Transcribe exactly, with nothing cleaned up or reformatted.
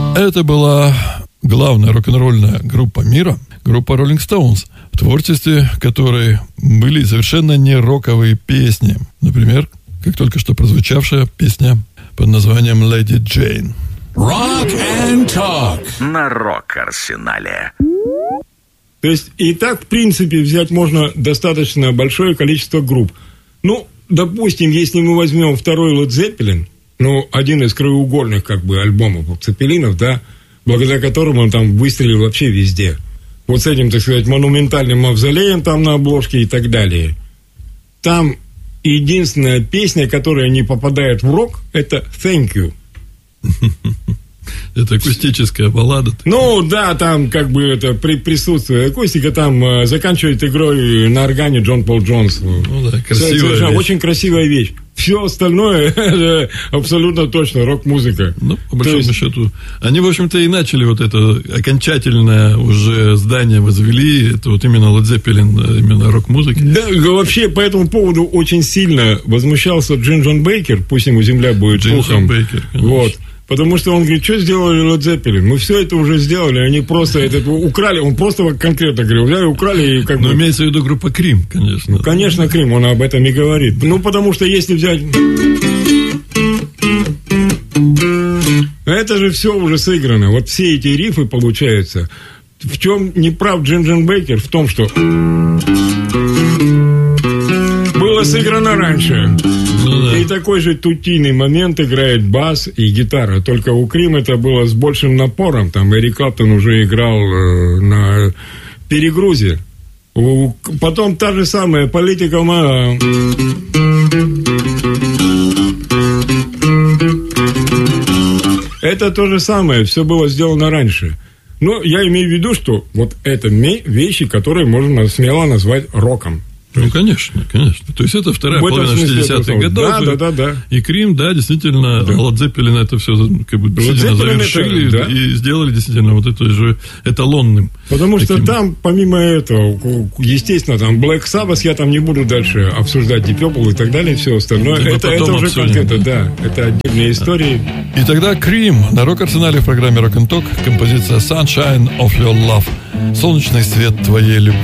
Это была главная рок-н-ролльная группа мира, группа Rolling Stones, в творчестве которой были совершенно не роковые песни. Например, как только что прозвучавшая песня под названием «Lady Jane». Rock and Talk на Рок-Арсенале. То есть и так, в принципе, взять можно достаточно большое количество групп. Ну, допустим, если мы возьмем второй Led Zeppelin, ну, один из краеугольных, как бы, альбомов Цеппелинов, да, благодаря которому он там выстрелил вообще везде. Вот с этим, так сказать, монументальным мавзолеем там на обложке и так далее. Там единственная песня, которая не попадает в рок, это «Thank You». Это акустическая баллада. Ну, да, там как бы это при, присутствие акустика, там э, заканчивает игрой на органе Джон Пол Джонс. Ну да, красивая вещь. Очень красивая вещь. Все остальное абсолютно точно рок-музыка. Ну, по большому есть... счету. Они, в общем-то, и начали вот это окончательное уже здание возвели. Это вот именно Led Zeppelin, именно рок-музыки. Да, вообще по этому поводу очень сильно возмущался Джин Джон Бейкер. Пусть ему земля будет Джин пухом. Джон Бейкер, конечно. Вот. Потому что он говорит, что сделали Led Zeppelin? Мы все это уже сделали, они просто это украли, он просто конкретно говорил, взяли, украли и как Но бы... имеется в виду группа Крим, конечно. Ну, конечно, Крим, он об этом и говорит. Ну, потому что если взять... Это же все уже сыграно. Вот все эти рифы получаются. В чем не прав Джин Джон Бейкер? В том, что... Было сыграно раньше. Ну, да. И такой же тутийный момент играет бас и гитара. Только у Крим это было с большим напором. Там Эрик Клэптон уже играл э, на перегрузе. У, потом та же самая политика. Это то же самое. Все было сделано раньше. Но я имею в виду, что вот это вещи, которые можно смело назвать роком. Ну, конечно, конечно. То есть, это вторая половина шестидесятых годов. Да, да, да, да. И Крим, да, действительно, да. Led Zeppelin это все как бы действительно завершили, это, да. И сделали действительно вот это же эталонным. Потому таким. Что там, помимо этого, естественно, там Black Sabbath, я там не буду дальше обсуждать Deep Purple и так далее, и все остальное. Да, это это уже конкретно, да. да, это отдельные истории. И тогда Крим на Рок-Арсенале в программе Rock and Talk, композиция Sunshine of Your Love. Солнечный свет твоей любви.